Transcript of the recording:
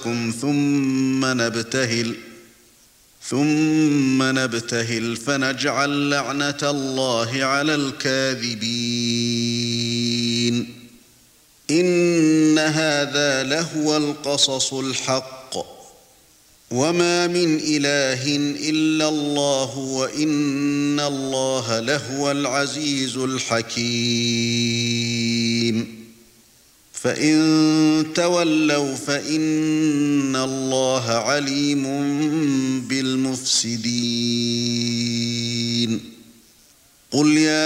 نفوسكم ثم نبتهل فنجعل لعنة الله على الكاذبين إن هذا لهو القصص الحق وما من إله إلا الله وإن الله لهو العزيز الحكيم فإن تولوا فإن الله عليم بالمفسدين قل يا